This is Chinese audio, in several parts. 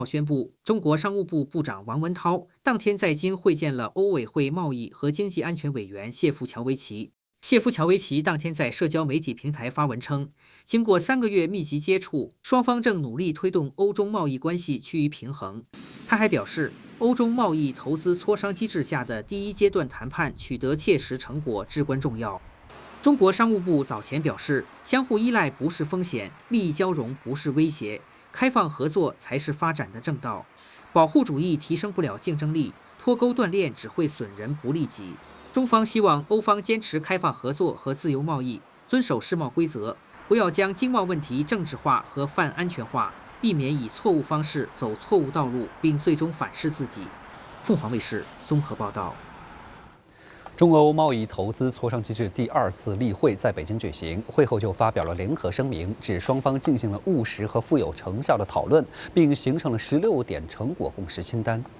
宣布，中国商务部部长王文涛当天在京会见了欧委会贸易和经济安全委员谢夫乔维奇。谢夫乔维奇当天在社交媒体平台发文称，经过3个月密集接触，双方正努力推动欧中贸易关系趋于平衡。他还表示，欧中贸易投资磋商机制下的第1阶段谈判取得切实成果至关重要。中国商务部早前表示，相互依赖不是风险，利益交融不是威胁，开放合作才是发展的正道。保护主义提升不了竞争力，脱钩断链只会损人不利己。中方希望欧方坚持开放合作和自由贸易，遵守世贸规则，不要将经贸问题政治化和泛安全化，避免以错误方式走错误道路，并最终反噬自己。凤凰卫视综合报道。 中欧贸易投资磋商机制第2次例会在北京举行，会后就发表了联合声明，指双方进行了务实和富有成效的讨论，并形成了16点成果共识清单。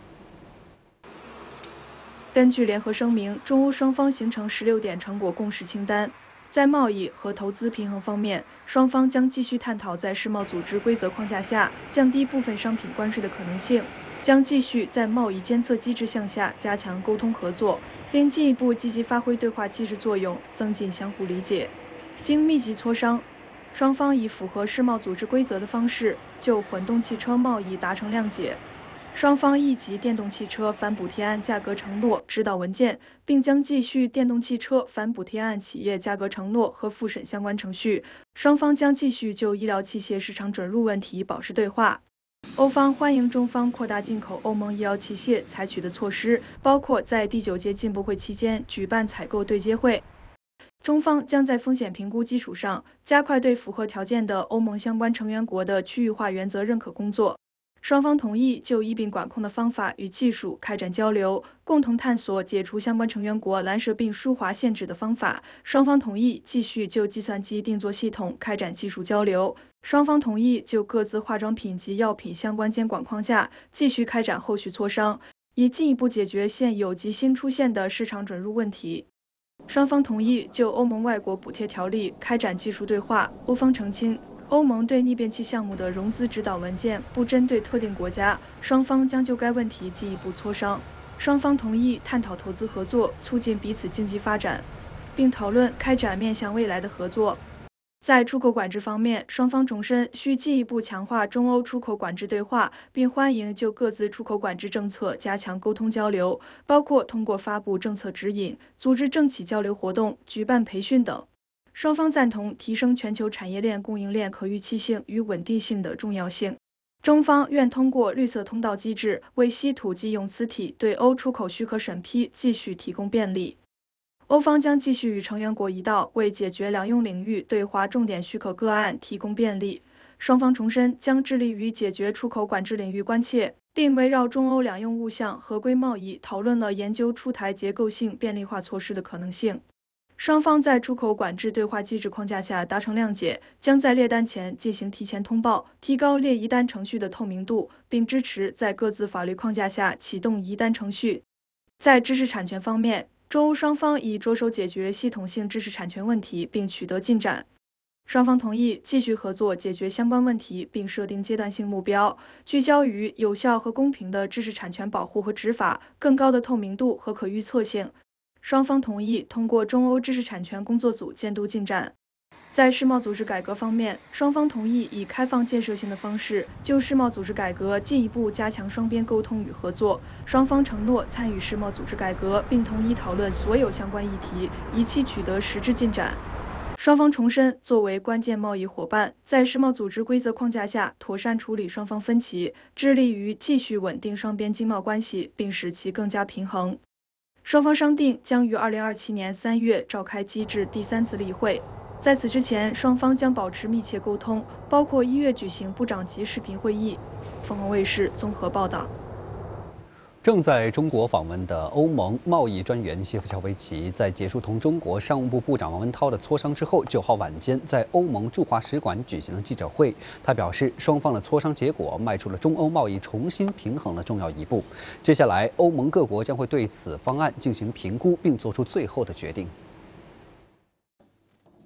根据联合声明，中欧双方形成16点成果共识清单。在贸易和投资平衡方面，双方将继续探讨在世贸组织规则框架下降低部分商品关税的可能性，将继续在贸易监测机制项下加强沟通合作，并进一步积极发挥对话机制作用，增进相互理解。经密集磋商，双方以符合世贸组织规则的方式就混动汽车贸易达成谅解。双方亦即电动汽车反补贴案价格承诺指导文件，并将继续电动汽车反补贴案企业价格承诺和复审相关程序。双方将继续就医疗器械市场准入问题保持对话。欧方欢迎中方扩大进口欧盟医疗器械采取的措施，包括在第9届进博会期间举办采购对接会。中方将在风险评估基础上，加快对符合条件的欧盟相关成员国的区域化原则认可工作。双方同意就疫病管控的方法与技术开展交流，共同探索解除相关成员国蓝舌病输华限制的方法。双方同意继续就计算机定作系统开展技术交流。双方同意就各自化妆品及药品相关监管框架继续开展后续磋商，以进一步解决现有及新出现的市场准入问题。双方同意就欧盟外国补贴条例开展技术对话。欧方澄清，欧盟对逆变器项目的融资指导文件不针对特定国家，双方将就该问题进一步磋商。双方同意探讨投资合作，促进彼此经济发展，并讨论开展面向未来的合作。在出口管制方面，双方重申需进一步强化中欧出口管制对话，并欢迎就各自出口管制政策加强沟通交流，包括通过发布政策指引、组织政企交流活动、举办培训等。双方赞同提升全球产业链供应链可预期性与稳定性的重要性。中方愿通过绿色通道机制，为稀土及永磁体对欧出口许可审批继续提供便利。欧方将继续与成员国一道，为解决两用领域对华重点许可个案提供便利。双方重申将致力于解决出口管制领域关切，并围绕中欧两用物项合规贸易讨论了研究出台结构性便利化措施的可能性。双方在出口管制对话机制框架下达成谅解，将在列单前进行提前通报，提高列移单程序的透明度，并支持在各自法律框架下启动移单程序。在知识产权方面，中欧双方已着手解决系统性知识产权问题，并取得进展。双方同意继续合作解决相关问题，并设定阶段性目标，聚焦于有效和公平的知识产权保护和执法、更高的透明度和可预测性。双方同意通过中欧知识产权工作组监督进展。在世贸组织改革方面，双方同意以开放建设性的方式就世贸组织改革进一步加强双边沟通与合作。双方承诺参与世贸组织改革，并同意讨论所有相关议题，以期取得实质进展。双方重申，作为关键贸易伙伴，在世贸组织规则框架下妥善处理双方分歧，致力于继续稳定双边经贸关系，并使其更加平衡。双方商定将于2027年3月召开机制第3次例会。在此之前，双方将保持密切沟通，包括1月举行部长级视频会议。凤凰卫视综合报道。 正在中国访问的欧盟贸易专员谢夫乔维奇，在结束同中国商务部部长王文涛的磋商之后，9号晚间在欧盟驻华使馆举行了记者会。他表示，双方的磋商结果迈出了中欧贸易重新平衡的重要一步。接下来，欧盟各国将会对此方案进行评估，并做出最后的决定。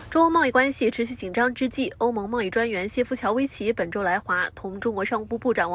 中欧贸易关系持续紧张之际，欧盟贸易专员谢夫乔维奇本周来华，同中国商务部部长王